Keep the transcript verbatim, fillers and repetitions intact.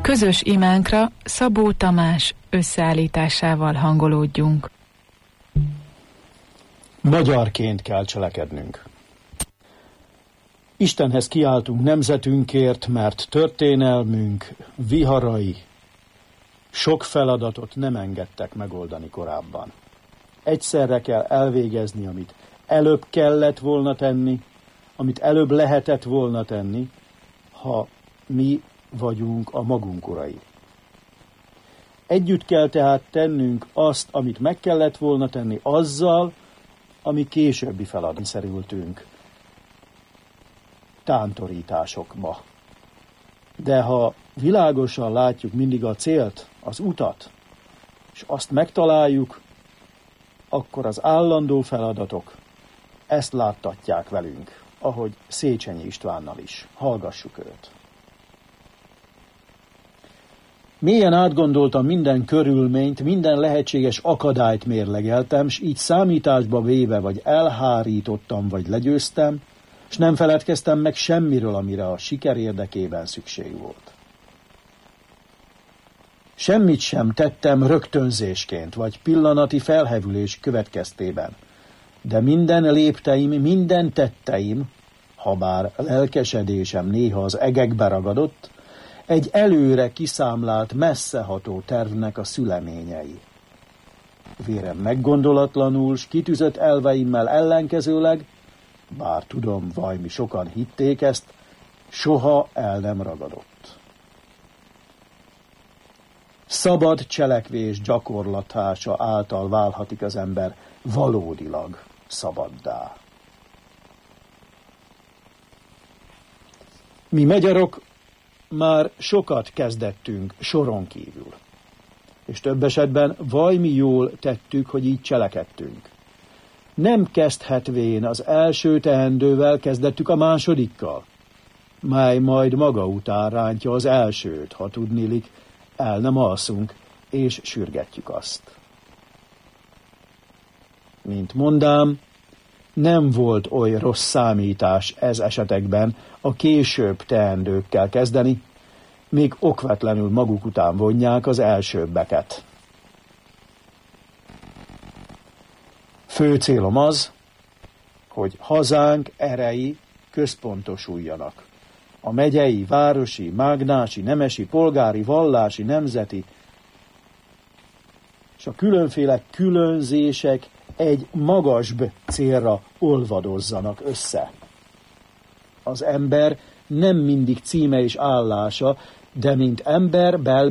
Közös imánkra Szabó Tamás összeállításával hangolódjunk. Magyarként kell cselekednünk. Istenhez kiáltunk nemzetünkért, mert történelmünk viharai sok feladatot nem engedtek megoldani korábban. Egyszerre kell elvégezni, amit előbb kellett volna tenni, amit előbb lehetett volna tenni, ha mi vagyunk a magunk urai. Együtt kell tehát tennünk azt, amit meg kellett volna tenni azzal, ami későbbi feladat szerültünk tántorításokba. De ha világosan látjuk mindig a célt, az utat, és azt megtaláljuk, akkor az állandó feladatok ezt láttatják velünk, ahogy Széchenyi Istvánnal is. Hallgassuk őt. Mélyen átgondoltam minden körülményt, minden lehetséges akadályt mérlegeltem, s így számításba véve vagy elhárítottam, vagy legyőztem, s nem feledkeztem meg semmiről, amire a siker érdekében szükség volt. Semmit sem tettem rögtönzésként, vagy pillanati felhevülés következtében, de minden lépteim, minden tetteim, habár lelkesedésem néha az egekbe ragadott, egy előre kiszámlált, messzeható tervnek a szüleményei. Vérem meggondolatlanul, s kitűzött elveimmel ellenkezőleg, bár tudom, vajmi sokan hitték ezt, soha el nem ragadott. Szabad cselekvés gyakorlatása által válhatik az ember valódilag szabaddá. Mi magyarok már sokat kezdettünk soron kívül, és több esetben vajmi jól tettük, hogy így cselekedtünk. Nem kezdhetvén az első teendővel kezdettük a másodikkal, mely majd maga után rántja az elsőt, ha tudnilik, el nem alszunk, és sürgetjük azt. Mint mondám, nem volt oly rossz számítás ez esetekben a később teendőkkel kezdeni, még okvetlenül maguk után vonják az elsőbbeket. Fő célom az, hogy hazánk erei központosuljanak. A megyei, városi, mágnási, nemesi, polgári, vallási, nemzeti és a különféle különzések egy magasbb célra olvadozzanak össze. Az ember nem mindig címe és állása, de mint ember bel